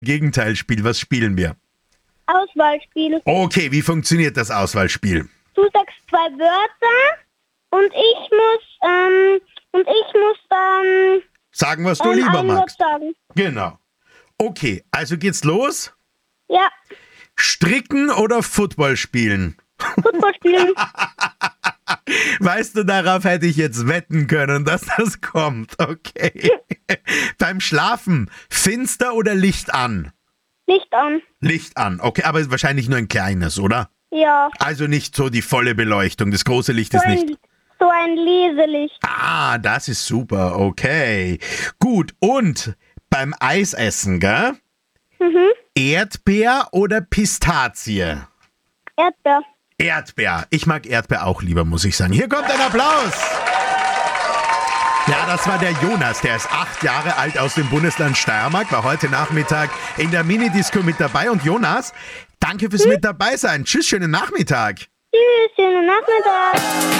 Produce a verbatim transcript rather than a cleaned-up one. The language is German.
Gegenteilspiel. Was spielen wir? Auswahlspiel. Okay, wie funktioniert das Auswahlspiel? Du sagst zwei Wörter und ich muss, ähm, und ich muss dann Sagen, was du ähm, lieber ein Wort magst. sagen. Genau. Okay, also geht's los. Ja, Stricken oder Football spielen? Football spielen. Weißt du, darauf hätte ich jetzt wetten können, dass das kommt. Okay. Beim Schlafen, finster oder Licht an? Licht an. Licht an, okay, aber wahrscheinlich nur ein kleines, oder? Ja. Also nicht so die volle Beleuchtung, das große Licht So ist nicht. ein, so ein Leselicht. Ah, das ist super, okay. Gut, und beim Eisessen, gell? Mhm. Erdbeer oder Pistazie? Erdbeer. Erdbeer. Ich mag Erdbeer auch lieber, muss ich sagen. Hier kommt ein Applaus. Ja, das war der Jonas, der ist acht Jahre alt aus dem Bundesland Steiermark, war heute Nachmittag in der Minidisco mit dabei. Und Jonas, danke fürs mit dabei sein. Tschüss, schönen Nachmittag. Tschüss, schönen Nachmittag.